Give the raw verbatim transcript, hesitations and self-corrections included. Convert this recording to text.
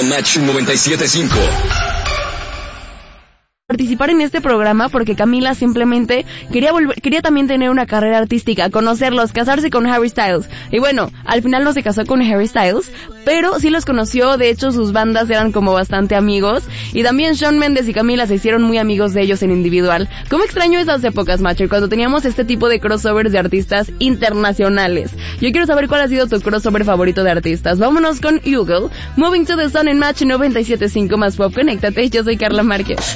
a Match noventa y siete punto cinco. Participar en este programa porque Camila simplemente quería volver, quería también tener una carrera artística, conocerlos, casarse con Harry Styles. Y bueno, al final no se casó con Harry Styles, pero sí los conoció. De hecho, sus bandas eran como bastante amigos. Y también Shawn Mendes y Camila se hicieron muy amigos de ellos en individual. ¿Cómo extraño esas épocas, Matcher, cuando teníamos este tipo de crossovers de artistas internacionales? Yo quiero saber cuál ha sido tu crossover favorito de artistas. Vámonos con Eagle, Moving to the Sun en Match noventa y siete punto cinco más Pop. Conéctate, yo soy Carla Márquez.